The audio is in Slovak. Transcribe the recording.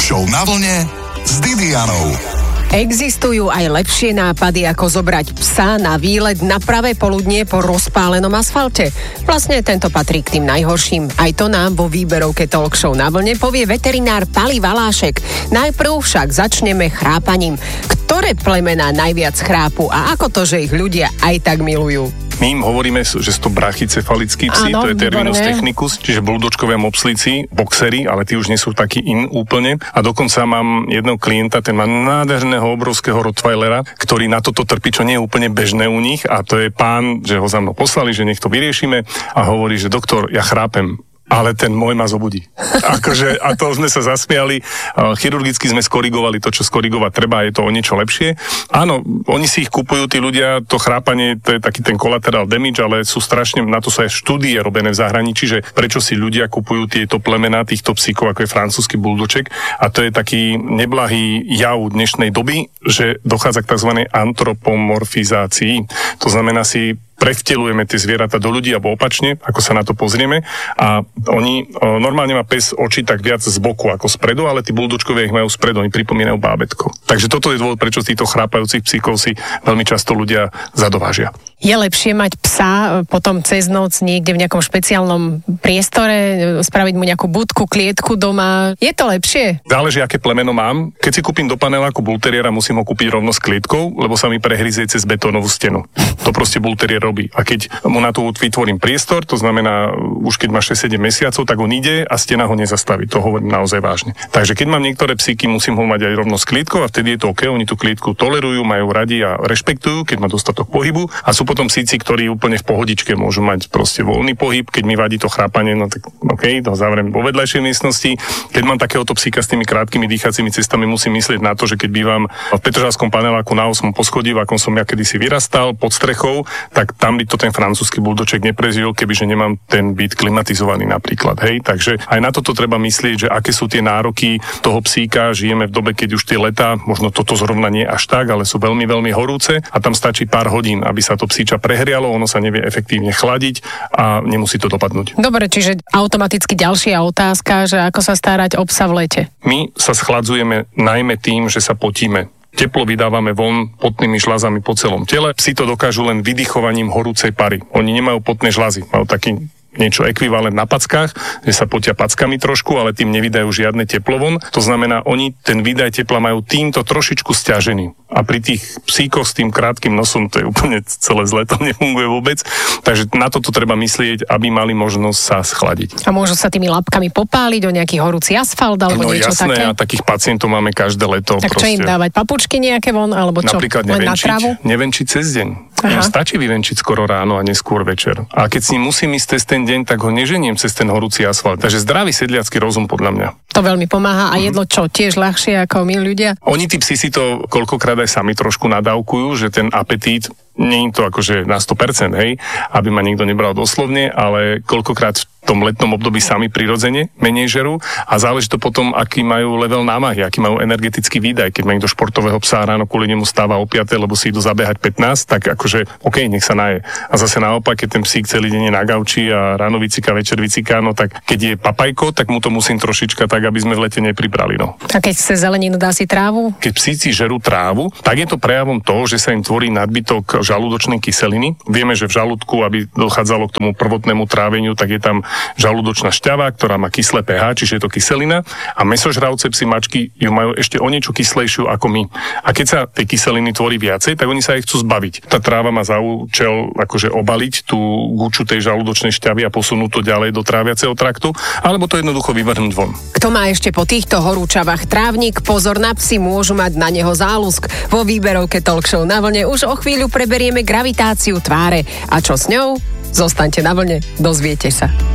show na vlne s Didianou. Existujú aj lepšie nápady, ako zobrať psa na výlet na pravé poludnie po rozpálenom asfalte. Vlastne tento patrí k tým najhorším. Aj to nám vo výberovke Talk Show na vlne povie veterinár Pali Valášek. Najprv však začneme chrápaním. Ktoré plemená najviac chrápu a ako to, že ich ľudia aj tak milujú? My im hovoríme, že sú to brachycefalickí psi, to je terminus technicus, čiže buldočkové mopslíci, boxery, ale tí už nie sú takí úplne. A dokonca mám jedného klienta, ten má nádherného obrovského rottweilera, ktorý na toto trpí, čo nie je úplne bežné u nich, a to je pán, že ho za mnou poslali, že nech to vyriešime, a hovorí, že doktor, ja chrápem, ale ten môj ma zobudí. Akože, a to sme sa zasmiali. Chirurgicky sme skorigovali to, čo skorigovať treba, je to o niečo lepšie. Áno, oni si ich kupujú, tí ľudia, to chrápanie, to je taký ten collateral damage, ale sú strašne, na to sú aj štúdie robené v zahraničí, že prečo si ľudia kupujú tieto plemená týchto psíkov, ako je francúzsky buldoček. A to je taký neblahý jav dnešnej doby, že dochádza k tzv. Antropomorfizácii. To znamená, si prevtelujeme tie zvieratá do ľudí, alebo opačne, ako sa na to pozrieme. A oni, normálne má pes oči tak viac z boku ako spredu, ale tí buldočkovia ich majú spredu, oni pripomínajú bábätko. Takže toto je dôvod, prečo z týchto chrápajúcich psíkov si veľmi často ľudia zadovážia. Je lepšie mať psa potom cez noc niekde v nejakom špeciálnom priestore, spraviť mu nejakú budku, klietku doma? Je to lepšie? Záleží, aké plemeno mám. Keď si kúpim do paneláku bulteriera, musím ho kúpiť rovno s klietkou, lebo sa mi prehryzie cez betónovú stenu. To proste bulterier robí. A keď mu na to vytvorím priestor, to znamená, už keď má 6-7 mesiacov, tak on ide a stena ho nezastaví. To hovorím naozaj vážne. Takže keď mám niektoré psíky, musím ho mať aj rovno s klietkou, a vtedy je to OK, oni tú klietku tolerujú, majú radi a rešpektujú, keď má dostatok pohybu. A sú potom psíci, ktorí úplne v pohodičke môžu mať proste voľný pohyb. Keď mi vadí to chrápanie, no tak OK, to zavriem vo vedľajšej miestnosti. Keď mám takéhoto psíka s tými krátkými dýchacími cestami, musím myslieť na to, že keď bývam v petržalskom paneláku na 8. poschodí, v akom som ja kedysi vyrastal, pod strechou, tak tam by to ten francúzsky buldoček neprežil, kebyže nemám ten byt klimatizovaný napríklad, hej. Takže aj na toto treba myslieť, že aké sú tie nároky toho psíka. Žijeme v dobe, keď už tie letá, možno toto zrovna nie až tak, ale sú veľmi, veľmi horúce, a tam stačí pár hodín, aby sa to psíča prehrialo, ono sa nevie efektívne chladiť a nemusí to dopadnúť. Dobre, čiže automaticky ďalšia otázka, že ako sa starať o psa v lete? My sa schladzujeme najmä tým, že sa potíme. Teplo vydávame von potnými žľazami po celom tele. Psi to dokážu len vydychovaním horúcej pary. Oni nemajú potné žľazy, majú taký niečo ekvivalent na packách, že sa potia packami trošku, ale tým nevydajú žiadne teplo von. To znamená, oni ten výdaj tepla majú týmto trošičku sťažený. A pri tých psíkoch s tým krátkym nosom to je úplne celé zle, to nefunguje vôbec. Takže na toto treba myslieť, aby mali možnosť sa schladiť. A môžu sa tými labkami popáliť o nejaký horúci asfalt alebo niečo jasné, také? A takých pacientov máme každé leto. Tak čo im dávať? Papučky nejaké von, alebo čo? Napríklad nevenčiť cez deň. Stačí vyvenčiť skoro ráno a neskôr večer. A keď s ním musím ísť cez ten deň, tak ho neženiem cez ten horúci asfalt. Takže zdravý sedliacky rozum podľa mňa. To veľmi pomáha. A jedlo čo? Tiež ľahšie ako my ľudia? Oni tí psi si to koľkokrát aj sami trošku nadávkujú, že ten apetít, nie je to akože na 100%, hej, aby ma niekto nebral doslovne, ale koľkokrát v tom letnom období sami prirodzene menej žerú, a záleží to potom, aký majú level námahy, aký majú energetický výdaj. Keď má niekto športového psa, ráno kvôli nemu stáva o 5, lebo si idú zabehať 15, tak akože OK, nech sa naje. A zase naopak, keď ten psík celý deň je na gauči a ráno vyciká, večer vyciká, no tak keď je papajko, tak mu to musím trošička tak, aby sme v lete nepribrali, no. A keď chce zeleninu, dá si trávu? Keď psíci žerú trávu, tak je to prejavom toho, že sa im tvorí nadbytok žalúdočnej kyseliny. Vieme, že v žalúdku, aby dochádzalo k tomu prvotnému tráveniu, tak je tam žalúdočná šťava, ktorá má kyslé pH, čiže je to kyselina, a mäsožravce psi mačky ju majú ešte o niečo kyslejšiu ako my. A keď sa tej kyseliny tvorí viacej, tak oni sa aj chcú zbaviť. Tá tráva má za účel akože obaliť tú guču tej žalúdočnej šťavy a posunúť to ďalej do tráviaceho traktu, alebo to jednoducho vyvrhnúť von. Kto má ešte po týchto horúčavách trávnik, pozor, na psi môžu mať na neho záľusk. Vo výberovke Talk Show na vlne už o chvíľu preberieme gravitáciu tváre. A čo s ňou? Zostaňte na vlne, dozviete sa.